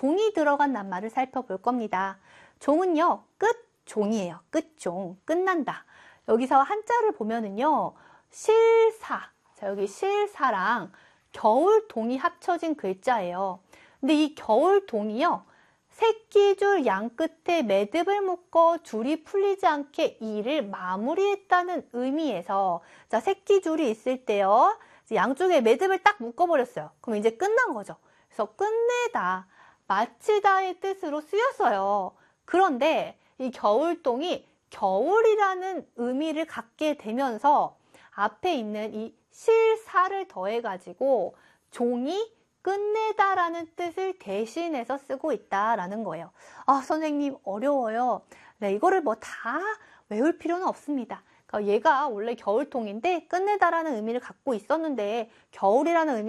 종이 들어간 낱말을 살펴볼 겁니다. 종은요, 끝종이에요. 끝종, 끝난다. 여기서 한자를 보면은요, 실사. 자, 여기 실사랑 겨울동이 합쳐진 글자예요. 근데 이 겨울동이요, 새끼줄 양 끝에 매듭을 묶어 줄이 풀리지 않게 일을 마무리했다는 의미에서, 자, 새끼줄이 있을 때요, 양쪽에 매듭을 딱 묶어버렸어요. 그럼 이제 끝난 거죠. 그래서 끝내다, 마치다의 뜻으로 쓰였어요. 그런데 이 겨울동이 겨울이라는 의미를 갖게 되면서 앞에 있는 이 실사를 더해가지고 종이 끝내다라는 뜻을 대신해서 쓰고 있다라는 거예요. 아, 선생님 어려워요. 네, 이거를 뭐 다 외울 필요는 없습니다. 그러니까 얘가 원래 겨울통인데 끝내다라는 의미를 갖고 있었는데 겨울이라는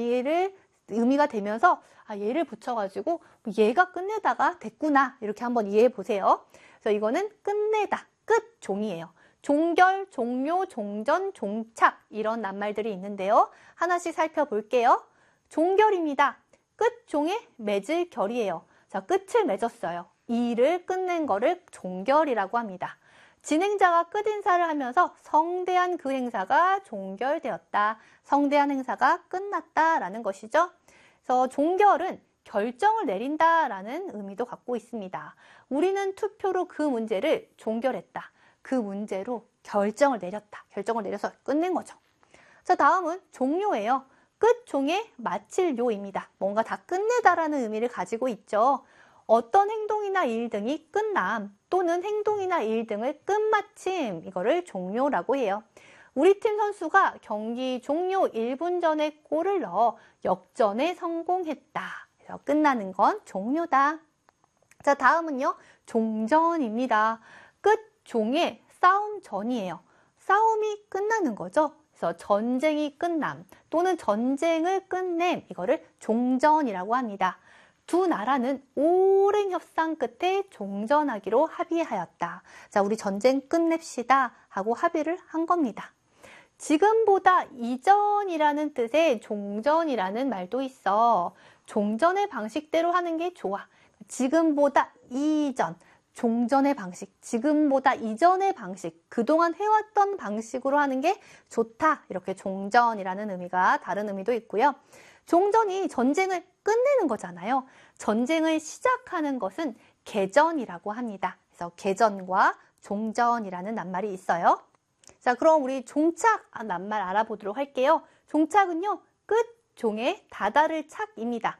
의미가 되면서 얘를 붙여가지고 얘가 끝내다가 됐구나 이렇게 한번 이해해 보세요. 그래서 이거는 끝내다, 끝 종이에요. 종결, 종료, 종전, 종착 이런 낱말들이 있는데요. 하나씩 살펴볼게요. 종결입니다. 끝종에 맺을 결이에요. 자, 끝을 맺었어요. 일을 끝낸 거를 종결이라고 합니다. 진행자가 끝인사를 하면서 성대한 그 행사가 종결되었다. 성대한 행사가 끝났다라는 것이죠. 그래서 종결은 결정을 내린다라는 의미도 갖고 있습니다. 우리는 투표로 그 문제를 종결했다. 그 문제로 결정을 내렸다. 결정을 내려서 끝낸 거죠. 자, 다음은 종료예요. 끝종에 마칠 료입니다. 뭔가 다 끝내다라는 의미를 가지고 있죠. 어떤 행동이나 일 등이 끝남 또는 행동이나 일 등을 끝마침, 이거를 종료라고 해요. 우리 팀 선수가 경기 종료 1분 전에 골을 넣어 역전에 성공했다. 그래서 끝나는 건 종료다. 자, 다음은요, 종전입니다. 끝종에 싸움 전이에요. 싸움이 끝나는 거죠. 그래서 전쟁이 끝남 또는 전쟁을 끝냄, 이거를 종전이라고 합니다. 두 나라는 오랜 협상 끝에 종전하기로 합의하였다. 자, 우리 전쟁 끝냅시다 하고 합의를 한 겁니다. 지금보다 이전이라는 뜻의 종전이라는 말도 있어. 종전의 방식대로 하는 게 좋아. 지금보다 이전, 종전의 방식, 지금보다 이전의 방식, 그동안 해왔던 방식으로 하는 게 좋다. 이렇게 종전이라는 의미가 다른 의미도 있고요. 종전이 전쟁을 끝내는 거잖아요. 전쟁을 시작하는 것은 개전이라고 합니다. 그래서 개전과 종전이라는 낱말이 있어요. 자, 그럼 우리 종착 낱말 알아보도록 할게요. 종착은요, 끝종에 다다를 착입니다.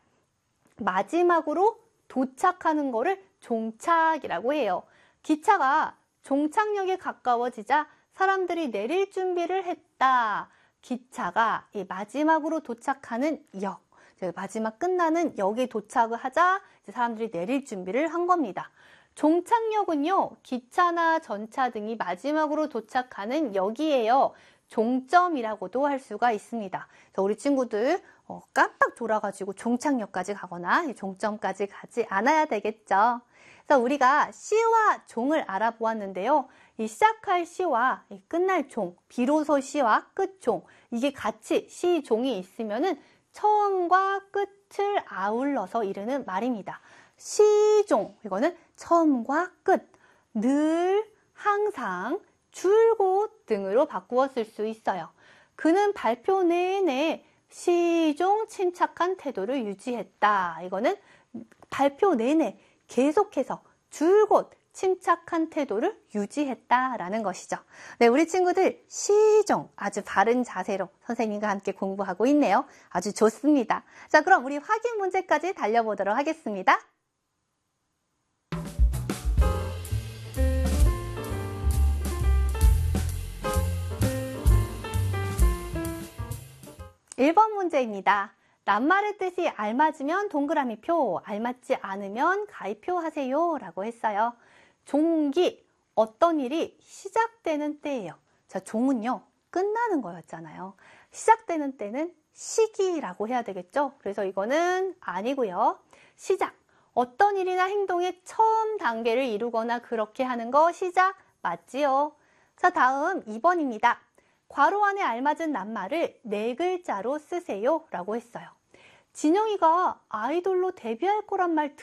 마지막으로 도착하는 거를 종착이라고 해요. 기차가 종착역에 가까워지자 사람들이 내릴 준비를 했다. 기차가 이 마지막으로 도착하는 역, 마지막 끝나는 역에 도착을 하자 이제 사람들이 내릴 준비를 한 겁니다. 종착역은요, 기차나 전차 등이 마지막으로 도착하는 역이에요. 종점이라고도 할 수가 있습니다. 그래서 우리 친구들 깜빡 돌아가지고 종착역까지 가거나 종점까지 가지 않아야 되겠죠. 그래서 우리가 시와 종을 알아보았는데요. 이 시작할 시와 이 끝날 종, 비로소 시와 끝종, 이게 같이 시, 종이 있으면은 처음과 끝을 아울러서 이르는 말입니다. 시종, 이거는 처음과 끝, 늘, 항상, 줄곧 등으로 바꾸어 쓸 수 있어요. 그는 발표 내내 시종 침착한 태도를 유지했다. 이거는 발표 내내 계속해서 줄곧 침착한 태도를 유지했다라는 것이죠. 네, 우리 친구들 시종 아주 바른 자세로 선생님과 함께 공부하고 있네요. 아주 좋습니다. 자, 그럼 우리 확인 문제까지 달려보도록 하겠습니다. 1번 문제입니다. 낱말의 뜻이 알맞으면 동그라미 표, 알맞지 않으면 가위표 하세요 라고 했어요. 종기, 어떤 일이 시작되는 때예요. 자, 종은요, 끝나는 거였잖아요. 시작되는 때는 시기라고 해야 되겠죠? 그래서 이거는 아니고요. 시작, 어떤 일이나 행동의 처음 단계를 이루거나 그렇게 하는 거 시작 맞지요? 자, 다음 2번입니다. 괄호 안에 알맞은 낱말을 4글자로 쓰세요 라고 했어요. 진영이가 아이돌로 데뷔할 거란 말